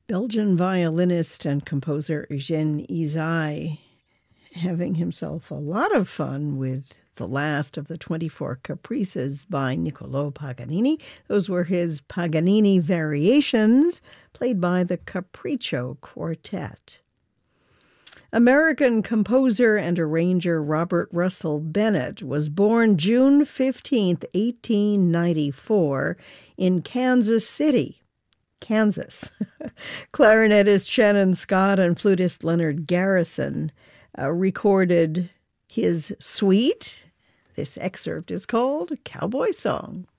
Belgian violinist and composer Eugène Ysaÿe having himself a lot of fun with the last of the 24 Caprices by Niccolò Paganini. Those were his Paganini variations, played by the Capriccio Quartet. American composer and arranger Robert Russell Bennett was born June 15, 1894, in Kansas City, Kansas. Clarinetist Shannon Scott and flutist Leonard Garrison recorded his suite. This excerpt is called Cowboy Song.